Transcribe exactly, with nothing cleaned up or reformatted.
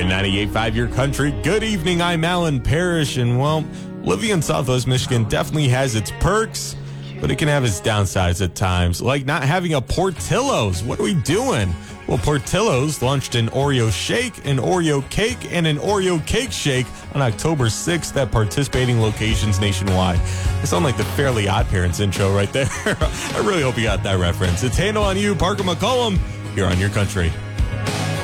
Win ninety-eight point five Your Country. Good evening, I'm Alan Parrish, and well, living in Southwest Michigan definitely has its perks, but it can have its downsides at times, like not having a Portillo's. What are we doing? Well, Portillo's launched an Oreo shake, an Oreo cake, and an Oreo cake shake on October sixth at participating locations nationwide. I sound like the Fairly Odd Parents intro right there. I really hope you got that reference. It's Handle on You, Parker McCollum, here on Your Country.